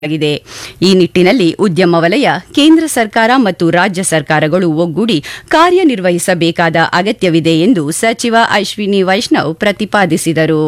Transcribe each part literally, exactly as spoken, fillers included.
ಆಗಿದೆ. ಈ ನಿಟ್ಟಿನಲ್ಲಿ ಉದ್ಯಮ ವಲಯ, ಕೇಂದ್ರ ಸರ್ಕಾರ ಮತ್ತು ರಾಜ್ಯ ಸರ್ಕಾರಗಳು ಒಗ್ಗೂಡಿ ಕಾರ್ಯನಿರ್ವಹಿಸಬೇಕಾದ ಅಗತ್ಯವಿದೆ ಎಂದು ಸಚಿವ ಅಶ್ವಿನಿ ವೈಷ್ಣವ್ ಪ್ರತಿಪಾದಿಸಿದರು.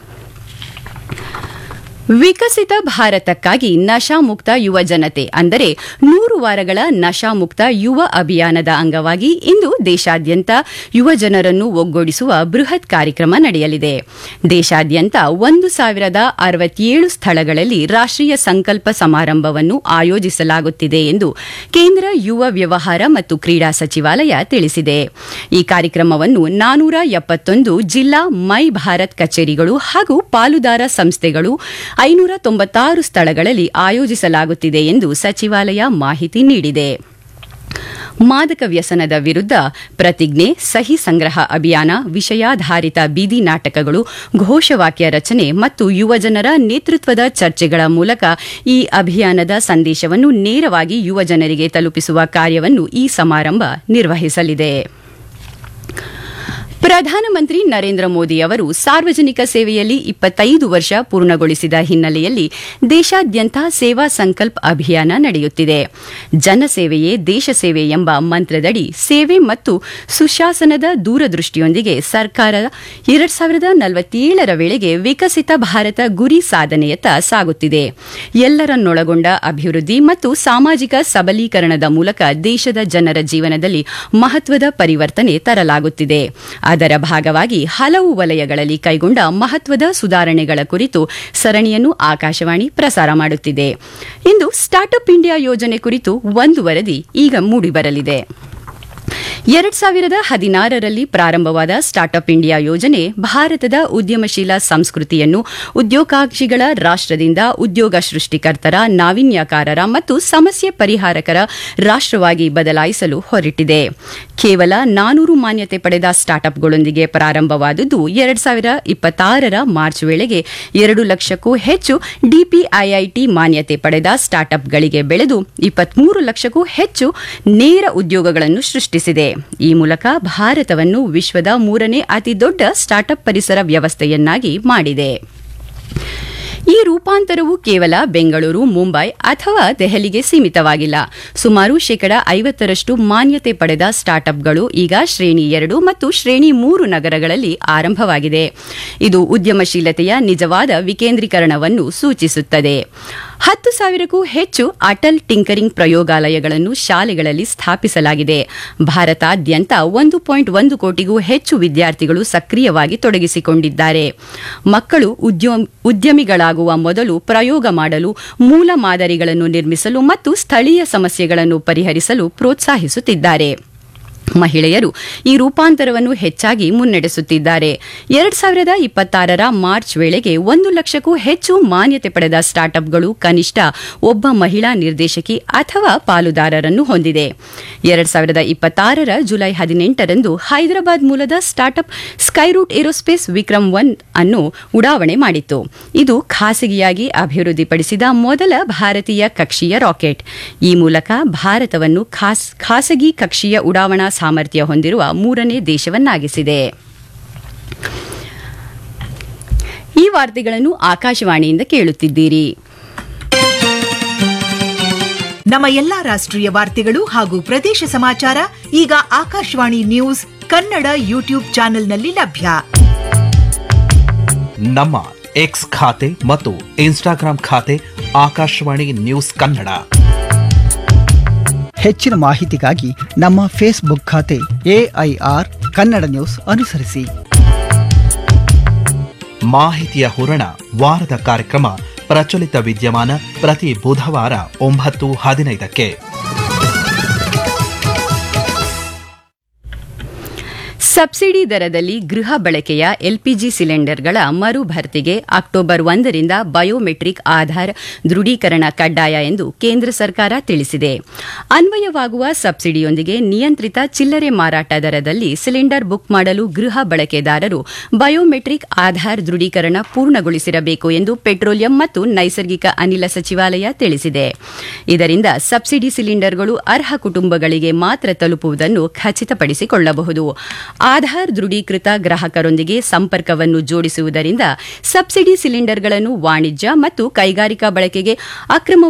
ವಿಕಸಿತ ಭಾರತಕ್ಕಾಗಿ ನಶಾಮುಕ್ತ ಯುವ ಜನತೆ ಅಂದರೆ ನೂರು ವಾರಗಳ ನಶಾಮುಕ್ತ ಯುವ ಅಭಿಯಾನದ ಅಂಗವಾಗಿ ಇಂದು ದೇಶಾದ್ಯಂತ ಯುವ ಜನರನ್ನು ಒಗ್ಗೂಡಿಸುವ ಬೃಹತ್ ಕಾರ್ಯಕ್ರಮ ನಡೆಯಲಿದೆ. ದೇಶಾದ್ಯಂತ ಒಂದು ಸಾವಿರದ ಅರವತ್ತೇಳು ಸ್ಥಳಗಳಲ್ಲಿ ರಾಷ್ಟ್ರೀಯ ಸಂಕಲ್ಪ ಸಮಾರಂಭವನ್ನು ಆಯೋಜಿಸಲಾಗುತ್ತಿದೆ ಎಂದು ಕೇಂದ್ರ ಯುವ ವ್ಯವಹಾರ ಮತ್ತು ಕ್ರೀಡಾ ಸಚಿವಾಲಯ ತಿಳಿಸಿದೆ. ಈ ಕಾರ್ಯಕ್ರಮವನ್ನು ನಾನೂರ ಎಪ್ಪತ್ತೊಂದು ಜಿಲ್ಲಾ ಮೈ ಭಾರತ್ ಕಚೇರಿಗಳು ಹಾಗೂ ಪಾಲುದಾರ ಸಂಸ್ಥೆಗಳು ಐನೂರ ತೊಂಬತ್ತಾರು ಸ್ಥಳಗಳಲ್ಲಿ ಆಯೋಜಿಸಲಾಗುತ್ತಿದೆ ಎಂದು ಸಚಿವಾಲಯ ಮಾಹಿತಿ ನೀಡಿದೆ. ಮಾದಕ ವ್ಯಸನದ ವಿರುದ್ಧ ಪ್ರತಿಜ್ಞೆ, ಸಹಿ ಸಂಗ್ರಹ ಅಭಿಯಾನ, ವಿಷಯಾಧಾರಿತ ಬೀದಿ ನಾಟಕಗಳು, ಘೋಷವಾಕ್ಯ ರಚನೆ ಮತ್ತು ಯುವಜನರ ನೇತೃತ್ವದ ಚರ್ಚೆಗಳ ಮೂಲಕ ಈ ಅಭಿಯಾನದ ಸಂದೇಶವನ್ನು ನೇರವಾಗಿ ಯುವ ಜನರಿಗೆ ತಲುಪಿಸುವ ಕಾರ್ಯವನ್ನು ಈ ಸಮಾರಂಭ ನಿರ್ವಹಿಸಲಿದೆ. ಪ್ರಧಾನಮಂತ್ರಿ ನರೇಂದ್ರ ಮೋದಿ ಅವರು ಸಾರ್ವಜನಿಕ ಸೇವೆಯಲ್ಲಿ ಇಪ್ಪತ್ತೈದು ವರ್ಷ ಪೂರ್ಣಗೊಳಿಸಿದ ಹಿನ್ನೆಲೆಯಲ್ಲಿ ದೇಶಾದ್ಯಂತ ಸೇವಾ ಸಂಕಲ್ಪ ಅಭಿಯಾನ ನಡೆಯುತ್ತಿದೆ. ಜನಸೇವೆಯೇ ದೇಶ ಸೇವೆ ಎಂಬ ಮಂತ್ರದಡಿ ಸೇವೆ ಮತ್ತು ಸುಶಾಸನದ ದೂರದೃಷ್ಟಿಯೊಂದಿಗೆ ಸರ್ಕಾರ ಎರಡ್ ಸಾವಿರದ ನಲವತ್ತೇಳರ ವೇಳೆಗೆ ವಿಕಸಿತ ಭಾರತ ಗುರಿ ಸಾಧನೆಯತ್ತ ಸಾಗುತ್ತಿದೆ. ಎಲ್ಲರನ್ನೊಳಗೊಂಡ ಅಭಿವೃದ್ಧಿ ಮತ್ತು ಸಾಮಾಜಿಕ ಸಬಲೀಕರಣದ ಮೂಲಕ ದೇಶದ ಜನರ ಜೀವನದಲ್ಲಿ ಮಹತ್ವದ ಪರಿವರ್ತನೆ ತರಲಾಗುತ್ತಿದೆ. ಅದರ ಭಾಗವಾಗಿ ಹಲವು ವಲಯಗಳಲ್ಲಿ ಕೈಗೊಂಡ ಮಹತ್ವದ ಸುಧಾರಣೆಗಳ ಕುರಿತು ಸರಣಿಯನ್ನು ಆಕಾಶವಾಣಿ ಪ್ರಸಾರ ಮಾಡುತ್ತಿದೆ. ಇಂದು ಸ್ಟಾರ್ಟ್ಅಪ್ ಇಂಡಿಯಾ ಯೋಜನೆ ಕುರಿತು ಒಂದು ವರದಿ ಈಗ ಮೂಡಿಬರಲಿದೆ. ಎರಡ್ ಸಾವಿರದ ಹದಿನಾರರಲ್ಲಿ ಪ್ರಾರಂಭವಾದ ಸ್ಟಾರ್ಟ್ಅಪ್ ಇಂಡಿಯಾ ಯೋಜನೆ ಭಾರತದ ಉದ್ಯಮಶೀಲ ಸಂಸ್ಕೃತಿಯನ್ನು ಉದ್ಯೋಗಾಕ್ಷಿಗಳ ರಾಷ್ಟ್ರದಿಂದ ಉದ್ಯೋಗ ಸೃಷ್ಟಿಕರ್ತರ, ನಾವೀನ್ಯಕಾರರ ಮತ್ತು ಸಮಸ್ಯೆ ಪರಿಹಾರಕರ ರಾಷ್ಟ್ರವಾಗಿ ಬದಲಾಯಿಸಲು ಹೊರಟಿದೆ. ಕೇವಲ ನಾನೂರು ಮಾನ್ಯತೆ ಪಡೆದ ಸ್ಟಾರ್ಟ್ಅಪ್ಗಳೊಂದಿಗೆ ಪ್ರಾರಂಭವಾದದ್ದು ಎರಡ್ ಸಾವಿರದ ಇಪ್ಪತ್ತಾರರ ಮಾರ್ಚ್ ವೇಳೆಗೆ ಎರಡು ಲಕ್ಷಕ್ಕೂ ಹೆಚ್ಚು ಡಿಪಿಐಐಟಿ ಮಾನ್ಯತೆ ಪಡೆದ ಸ್ಟಾರ್ಟ್ಅಪ್ಗಳಿಗೆ ಬೆಳೆದು ಇಪ್ಪತ್ಮೂರು ಲಕ್ಷಕ್ಕೂ ಹೆಚ್ಚು ನೇರ ಉದ್ಯೋಗಗಳನ್ನು ಸೃಷ್ಟಿಸಿದೆ. ಈ ಮೂಲಕ ಭಾರತವನ್ನು ವಿಶ್ವದ ಮೂರನೇ ಅತಿದೊಡ್ಡ ಸ್ಟಾರ್ಟ್ಅಪ್ ಪರಿಸರ ವ್ಯವಸ್ಥೆಯನ್ನಾಗಿ ಮಾಡಿದೆ. ಈ ರೂಪಾಂತರವು ಕೇವಲ ಬೆಂಗಳೂರು, ಮುಂಬೈ ಅಥವಾ ದೆಹಲಿಗೆ ಸೀಮಿತವಾಗಿಲ್ಲ. ಸುಮಾರು ಶೇಕಡ ಐವತ್ತರಷ್ಟು ಮಾನ್ಯತೆ ಪಡೆದ ಸ್ಟಾರ್ಟ್ಅಪ್ಗಳು ಈಗ ಶ್ರೇಣಿ ಎರಡು ಮತ್ತು ಶ್ರೇಣಿ ಮೂರು ನಗರಗಳಲ್ಲಿ ಆರಂಭವಾಗಿದೆ. ಇದು ಉದ್ಯಮಶೀಲತೆಯ ನಿಜವಾದ ವಿಕೇಂದ್ರೀಕರಣವನ್ನು ಸೂಚಿಸುತ್ತದೆ. ಹತ್ತು ಸಾವಿರಕ್ಕೂ ಹೆಚ್ಚು ಅಟಲ್ ಟಿಂಕರಿಂಗ್ ಪ್ರಯೋಗಾಲಯಗಳನ್ನು ಶಾಲೆಗಳಲ್ಲಿ ಸ್ಥಾಪಿಸಲಾಗಿದೆ. ಭಾರತಾದ್ಯಂತ ಒಂದು ಪಾಯಿಂಟ್ ಒಂದು ಕೋಟಿಗೂ ಹೆಚ್ಚು ವಿದ್ಯಾರ್ಥಿಗಳು ಸಕ್ರಿಯವಾಗಿ ತೊಡಗಿಸಿಕೊಂಡಿದ್ದಾರೆ. ಮಕ್ಕಳು ಉದ್ಯಮಿಗಳಾಗುವ ಮೊದಲು ಪ್ರಯೋಗ ಮಾಡಲು, ಮೂಲ ಮಾದರಿಗಳನ್ನು ನಿರ್ಮಿಸಲು ಮತ್ತು ಸ್ಥಳೀಯ ಸಮಸ್ಯೆಗಳನ್ನು ಪರಿಹರಿಸಲು ಪ್ರೋತ್ಸಾಹಿಸುತ್ತಿದ್ದಾರೆ. ಮಹಿಳೆಯರು ಈ ರೂಪಾಂತರವನ್ನು ಹೆಚ್ಚಾಗಿ ಮುನ್ನಡೆಸುತ್ತಿದ್ದಾರೆ. ಎರಡ್ ಸಾವಿರದ ಇಪ್ಪತ್ತಾರರ ಮಾರ್ಚ್ ವೇಳೆಗೆ ಒಂದು ಲಕ್ಷಕ್ಕೂ ಹೆಚ್ಚು ಮಾನ್ಯತೆ ಪಡೆದ ಸ್ಟಾರ್ಟ್ಅಪ್ಗಳು ಕನಿಷ್ಠ ಒಬ್ಬ ಮಹಿಳಾ ನಿರ್ದೇಶಕಿ ಅಥವಾ ಪಾಲುದಾರರನ್ನು ಹೊಂದಿದೆ. ಎರಡ್ ಸಾವಿರದ ಇಪ್ಪತ್ತಾರರ ಜುಲೈ ಹದಿನೆಂಟರಂದು ಹೈದರಾಬಾದ್ ಮೂಲದ startup Skyroot aerospace Vikram one ಅನ್ನು ಉಡಾವಣೆ ಮಾಡಿತ್ತು. ಇದು ಖಾಸಗಿಯಾಗಿ ಅಭಿವೃದ್ಧಿಪಡಿಸಿದ ಮೊದಲ ಭಾರತೀಯ ಕಕ್ಷೀಯ ರಾಕೆಟ್. ಈ ಮೂಲಕ ಭಾರತವನ್ನು ಖಾಸಗಿ ಕಕ್ಷೀಯ ಉಡಾವಣಾ ಸಾಮರ್ಥ್ಯ ಹೊಂದಿರುವ ಮೂರನೇ ದೇಶವನ್ನಾಗಿಸಿದೆ. ಈ ವಾರ್ತೆಗಳನ್ನು ಆಕಾಶವಾಣಿಯಿಂದ ಕೇಳುತ್ತಿದ್ದೀರಿ. ನಮ್ಮ ಎಲ್ಲಾ ರಾಷ್ಟ್ರೀಯ ವಾರ್ತೆಗಳು ಹಾಗೂ ಪ್ರದೇಶ ಸಮಾಚಾರ ಈಗ ಆಕಾಶವಾಣಿ ನ್ಯೂಸ್ ಕನ್ನಡ ಯೂಟ್ಯೂಬ್ ಚಾನೆಲ್ನಲ್ಲಿ ಲಭ್ಯ. ನಮ್ಮ ಎಕ್ಸ್ ಖಾತೆ ಮತ್ತು ಇನ್ಸ್ಟಾಗ್ರಾಂ ಖಾತೆ ಆಕಾಶವಾಣಿ ನ್ಯೂಸ್ ಕನ್ನಡ. ಹೆಚ್ಚಿನ ಮಾಹಿತಿಗಾಗಿ ನಮ್ಮ ಫೇಸ್ಬುಕ್ ಖಾತೆ ಎಐಆರ್ ಕನ್ನಡ ನ್ಯೂಸ್ ಅನುಸರಿಸಿ. ಮಾಹಿತಿಯ ಹೂರಣ ವಾರದ ಕಾರ್ಯಕ್ರಮ ಪ್ರಚಲಿತ ವಿದ್ಯಮಾನ ಪ್ರತಿ ಬುಧವಾರ ಒಂಬತ್ತು ಹದಿನೈದಕ್ಕೆ. ಸಬ್ಸಿಡಿ ದರದಲ್ಲಿ ಗೃಹ ಬಳಕೆಯ ಎಲ್ಪಿಜಿ ಸಿಲಿಂಡರ್ಗಳ ಮರು ಭರ್ತಿಗೆ ಅಕ್ಟೋಬರ್ ಒಂದರಿಂದ ಬಯೋಮೆಟ್ರಿಕ್ ಆಧಾರ್ ದೃಢೀಕರಣ ಕಡ್ಡಾಯ ಎಂದು ಕೇಂದ್ರ ಸರ್ಕಾರ ತಿಳಿಸಿದೆ. ಅನ್ವಯವಾಗುವ ಸಬ್ಸಿಡಿಯೊಂದಿಗೆ ನಿಯಂತ್ರಿತ ಚಿಲ್ಲರೆ ಮಾರಾಟ ದರದಲ್ಲಿ ಸಿಲಿಂಡರ್ ಬುಕ್ ಮಾಡಲು ಗೃಹ ಬಳಕೆದಾರರು ಬಯೋಮೆಟ್ರಿಕ್ ಆಧಾರ್ ದೃಢೀಕರಣ ಪೂರ್ಣಗೊಳಿಸಿರಬೇಕು ಎಂದು ಪೆಟ್ರೋಲಿಯಂ ಮತ್ತು ನೈಸರ್ಗಿಕ ಅನಿಲ ಸಚಿವಾಲಯ ತಿಳಿಸಿದೆ. ಇದರಿಂದ ಸಬ್ಸಿಡಿ ಸಿಲಿಂಡರ್ಗಳು ಅರ್ಹ ಕುಟುಂಬಗಳಿಗೆ ಮಾತ್ರ ತಲುಪುವುದನ್ನು ಖಚಿತಪಡಿಸಿಕೊಳ್ಳಬಹುದು. ಆಧಾರ್ ದೃಢೀಕೃತ ಗ್ರಾಹಕರೊಂದಿಗೆ ಸಂಪರ್ಕವನ್ನು ಜೋಡಿಸುವುದರಿಂದ ಸಬ್ಸಿಡಿ ಸಿಲಿಂಡರ್ಗಳನ್ನು ವಾಣಿಜ್ಯ ಮತ್ತು ಕೈಗಾರಿಕಾ ಬಳಕೆಗೆ ಅಕ್ರಮ